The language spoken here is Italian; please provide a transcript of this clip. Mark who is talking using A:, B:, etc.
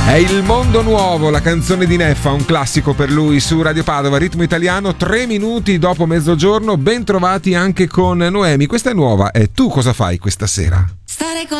A: È il mondo nuovo, la canzone di Neffa, un classico per lui su Radio Padova, ritmo italiano, 3 minuti dopo mezzogiorno. Ben trovati anche con Noemi, questa è nuova. E tu cosa fai questa sera?
B: Stare con